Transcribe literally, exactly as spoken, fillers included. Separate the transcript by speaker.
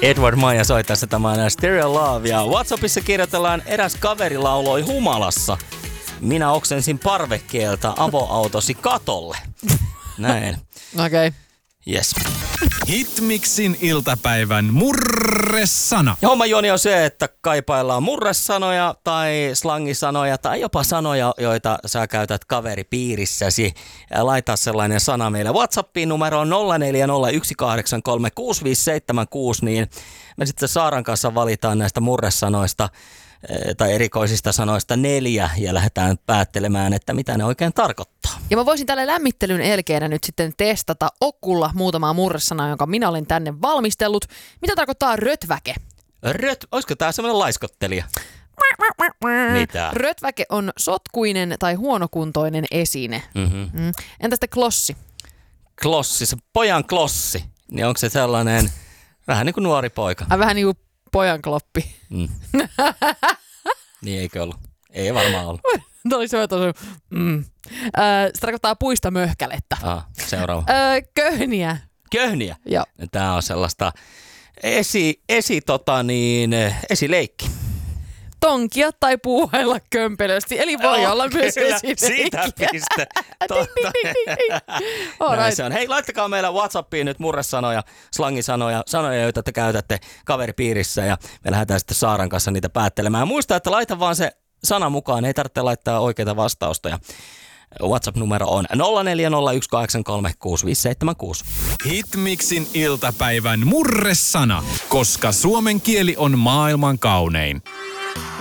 Speaker 1: Edward Maija soi tässä tämän Stereo Love ja WhatsAppissa kirjoitellaan eräs kaveri lauloi humalassa. Minä oksensin parvekkeelta avoautosi katolle. Näin.
Speaker 2: Okei. Okay.
Speaker 1: Yes.
Speaker 3: Hitmixin iltapäivän murresana.
Speaker 1: Ja homma juoni on se, että kaipaillaan murresanoja tai slangisanoja tai jopa sanoja, joita sä käytät kaveripiirissäsi. Laita sellainen sana meille WhatsAppiin numeroon nolla neljä nolla yksi kahdeksan kolme kuusi viisi seitsemän kuusi, niin me sitten Saaran kanssa valitaan näistä murresanoista tai erikoisista sanoista neljä ja lähdetään päättelemään, että mitä ne oikein tarkoittaa.
Speaker 2: Ja mä voisin tälle lämmittelyn elkeenä nyt sitten testata okulla muutamaa murresanaa, jonka minä olen tänne valmistellut. Mitä tarkoittaa rötväke?
Speaker 1: Röt, olisiko tää semmoinen laiskottelija? Mitä?
Speaker 2: Rötväke on sotkuinen tai huonokuntoinen esine.
Speaker 1: Mm-hmm.
Speaker 2: Mm. Entä sitten klossi?
Speaker 1: Klossi, se pojan klossi. Niin onko se sellainen vähän niin kuin nuori poika?
Speaker 2: Ai vähän niin kuin pojan kloppi.
Speaker 1: Mm. Niin eikö ollut? Ei varmaan ollut.
Speaker 2: Tämä oli se tosi. Mm. Äh, se tarkoittaa puista möhkälettä.
Speaker 1: Ah, seuraava.
Speaker 2: Äh, köhniä.
Speaker 1: Köhniä?
Speaker 2: Joo.
Speaker 1: Tämä on sellaista esi, esi, tota niin, esileikki.
Speaker 2: Tonkia tai puuhailla kömpelösti. Eli voi
Speaker 1: oh,
Speaker 2: olla myös
Speaker 1: kyllä,
Speaker 2: esileikkiä.
Speaker 1: Siitä piste. Näin se on. Hei, laittakaa meillä WhatsAppiin nyt murresanoja, slangisanoja, sanoja, joita te käytätte kaveripiirissä ja me lähdetään sitten Saaran kanssa niitä päättelemään. Muista, että laita vaan se sana mukaan, ei tarvitse laittaa oikeita vastausta. Ja WhatsApp-numero on nolla neljä nolla yksi kahdeksan kolme kuusi viisi seitsemän kuusi.
Speaker 3: Hitmixin iltapäivän murresana, koska suomen kieli on maailman kaunein.